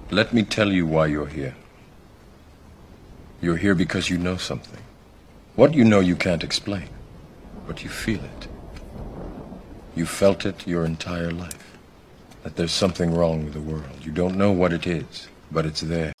Let me tell you why you're here. You're here because you know something. What you know you can't explain, but you feel it. You felt it your entire life. That there's something wrong with the world. You don't know what it is, but it's there.